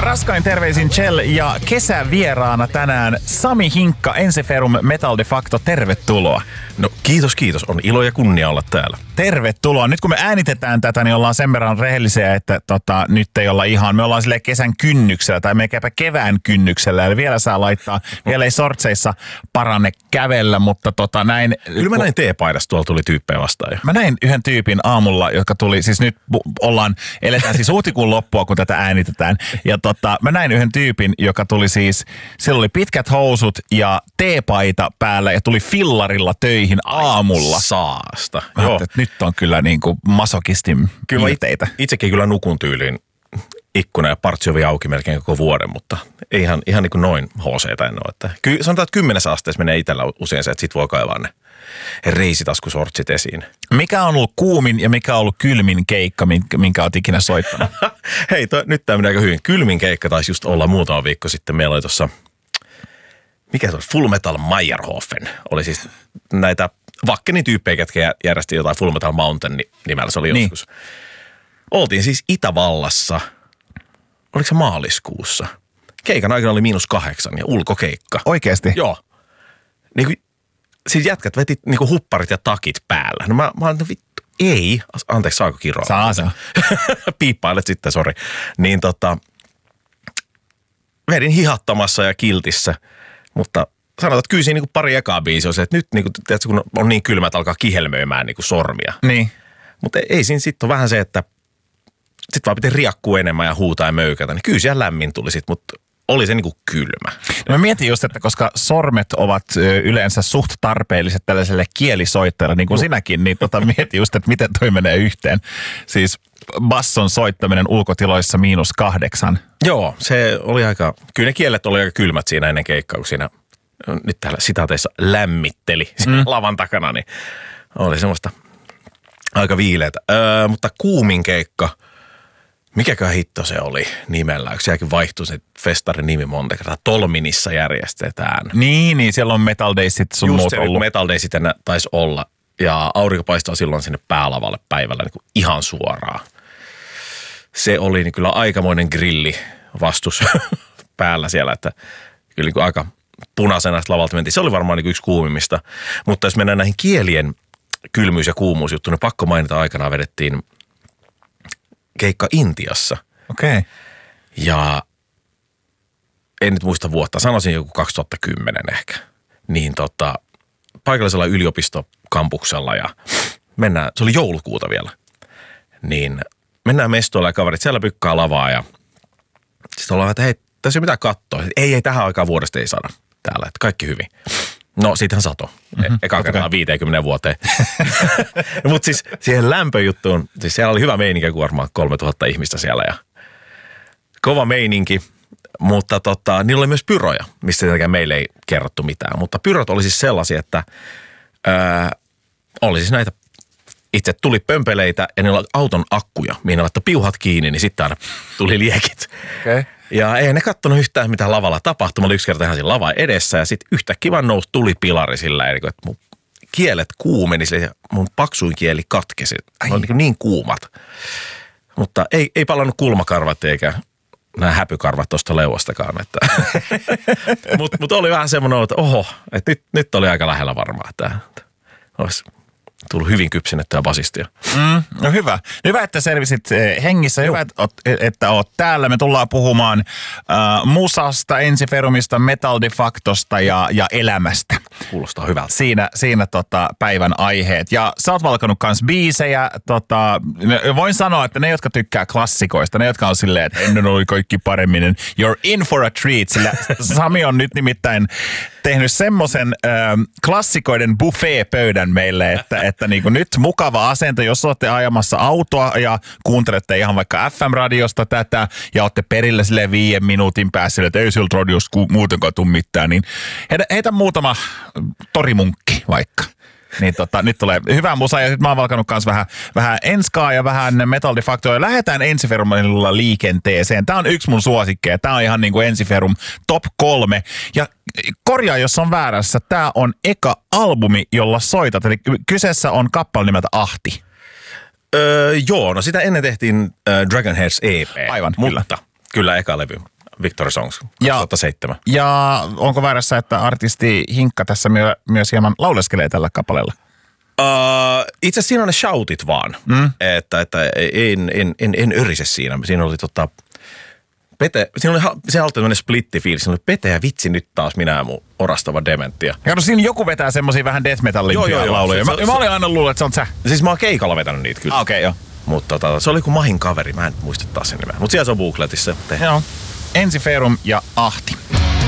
Raskain terveisin Chell ja kesävieraana tänään Sami Hinkka, Ensiferum Metal de Facto. Tervetuloa. No kiitos. On ilo ja kunnia olla täällä. Tervetuloa. Nyt kun me äänitetään tätä, niin ollaan sen verran rehellisiä, että nyt ei olla ihan, me ollaan silleen kesän kynnyksellä tai melkeinpä kevään kynnyksellä. Eli vielä saa laittaa, vielä ei sortseissa parane kävellä, mutta näin. Kyllä mä näin teepaidassa, tuolla tuli tyyppejä vastaan. Mä näin yhden tyypin aamulla, jotka tuli, siis nyt eletään siis huhtikuun loppua, kun tätä äänitetään. Ja mä näin yhden tyypin, joka tuli siis, sillä oli pitkät housut ja teepaita päällä ja tuli fillarilla töihin aamulla. Saasta. Joo. Nyt on kyllä niinku masokistin piirteitä. Itsekin kyllä nukun tyyliin ikkuna ja partsiovi auki melkein koko vuoden, mutta ei ihan niin kuin noin HC:tä en ole. Että sanotaan, että 10 asteessa menee itsellä usein se, että sit voi kaivaa ne reisitaskusortsit esiin. Mikä on ollut kuumin ja mikä on ollut kylmin keikka, minkä olet ikinä soittanut? Hei, nyt tämä menee aika hyvin. Kylmin keikka taisi just olla muutama viikko sitten. Meillä oli tuossa, mikä se oli, Full Metal Mayerhofen. Oli siis näitä Vakkenin tyyppejä, ketkä järjesti jotain Full Metal Mountain nimellä. Se oli joskus. Oltiin siis Itävallassa, oliko se maaliskuussa? Keikan aikana oli -8 ja ulkokeikka. Oikeesti? Joo. Niin kuin, siis jätkät veti niin kuin hupparit ja takit päällä. No mä olin, vittu, ei. Anteeksi, saako kiroa? Saa. Piippailet sitten, sori. Niin vedin hihattomassa ja kiltissä, mutta sanotaan, että kyllä siinä niin pari ekaa biisiä on se, että nyt niin kuin, tiedätkö, kun on niin kylmä, että alkaa kihelmöimään niin kuin sormia. Niin. Mutta ei siinä sitten ole vähän se, että sitten vaan piti riakkua enemmän ja huutaa ja möykätä. Niin kyllä siellä lämmin tuli sitten, mutta oli se niinku kylmä. No mä mietin just, että koska sormet ovat yleensä suht tarpeelliset tällaiselle kielisoittajalle, niin kuin sinäkin, niin mietin just, että miten toi menee yhteen. Siis basson soittaminen ulkotiloissa -8. Joo, se oli aika, kyllä ne kielet oli aika kylmät siinä ennen keikkaa, kun siinä nyt täällä sitaateissa lämmitteli lavan takana, niin oli semmoista aika viileätä. Mutta kuumin keikka. Mikäkään hitto se oli nimellä? Yksi sielläkin vaihtui se festarin nimi monta kertaa. Tolminissa järjestetään. Niin, siellä on Metal Daysit sun muut ollut. Just Metal Daysit taisi olla. Ja aurinko paistaa silloin sinne päälavalle päivällä niin kuin ihan suoraan. Se oli niin kyllä aikamoinen grilli vastus päällä siellä, että kyllä niin kuin aika punaisena lavalta mentiin. Se oli varmaan niin kuin yksi kuumimmista. Mutta jos mennään näihin kielien kylmyys- ja kuumuusjuttuun, niin pakko mainita, aikanaan vedettiin keikka Intiassa. Okei. Okay. Ja en nyt muista vuotta, sanoisin joku 2010 ehkä. Niin paikallisella yliopistokampuksella ja mennään, se oli joulukuuta vielä. Niin mennään mestoilla ja kaverit siellä pykkaa lavaa ja sitten ollaan, että hei, tässä ei ole mitään katsoa. Ei, tähän aikaan vuodesta ei saada täällä, että kaikki hyvin. No, siitähän sato. Eka kertaa 50 vuoteen. Mutta siis siihen lämpöjuttuun, siis siellä oli hyvä meininki, kun varmaan 3000 ihmistä siellä ja kova meininki. Mutta niillä oli myös pyroja, mistä tietenkään meille ei kerrottu mitään. Mutta pyrot oli siis sellaisia, että oli siis näitä itse tuli pömpeleitä ja niillä oli auton akkuja, mihin ne laittoi piuhat kiinni, niin sitten aina tuli liekit. Okay. Ja ei ne kattonut yhtään, mitä lavalla tapahtui. Mä olin yksi kerta ihan siinä lava edessä ja sitten yhtäkkiä vaan nousi tulipilari sillä, että mun kielet kuumeni ja mun paksuin kieli katkesi. Ne oli niin kuumat. Mutta ei palannut kulmakarvat eikä nämä häpykarvat tuosta leuastakaan. Mutta oli vähän semmoinen, että oho, että nyt oli aika lähellä varmaan, että olisi tullut hyvin kypsennettyä basistia. No hyvä. Hyvä, että selvisit hengissä. Hyvä, että oot täällä. Me tullaan puhumaan musasta, Ensiferumista, Metal de Factosta ja elämästä. Kuulostaa hyvältä. Siinä päivän aiheet. Ja sä oot valkannut kans biisejä. Voin sanoa, että ne, jotka tykkää klassikoista, ne, jotka on silleen, että ennen oli kaikki paremmin, you're in for a treat. Sillä Sami on nyt nimittäin tehnyt semmoisen klassikoiden buffet-pöydän meille, että niinku nyt mukava asento, jos olette ajamassa autoa ja kuuntelette ihan vaikka FM-radiosta tätä ja olette perillä silleen 5 minuutin päässä, että ei siltä radiosta muutenkaan tule mitään, niin heitä muutama torimunkki vaikka. Niin nyt tulee hyvää musaa ja sitten mä oon valkannut kans vähän enskaa ja vähän Metal de Factoa ja lähdetään Ensiferumilla liikenteeseen. Tää on yksi mun suosikkeja. Tää on ihan niinku Ensiferum top 3 ja korjaa, jos on väärässä. Tää on eka albumi, jolla soitat. Eli kyseessä on kappale nimeltä Ahti. Joo, no sitä ennen tehtiin Dragon Heads EP. Aivan, mutta kyllä eka levy. Victory Songs 2007. Ja onko väärässä, että artisti Hinkka tässä myös hieman lauleskelee tällä kappaleella? Itse asiassa siinä on ne shoutit vaan, että en örise siinä. Siinä oli Pete, siinä oli se alta tämmöinen splitti-fiilis. Siinä oli Pete ja vitsi nyt taas minä ja mun orastava dementia. Ja no siinä joku vetää semmosia vähän death metallin lauluja. Mä olin aina luullut, että se on sä. Siis mä oon keikalla vetänyt niitä kyllä. Okei, joo. Mutta se oli kuin Mahin kaveri, mä en muista taas sen nimeä. Mutta siellä se on bookletissa. Joo. Ensi Ferum ja Ahti.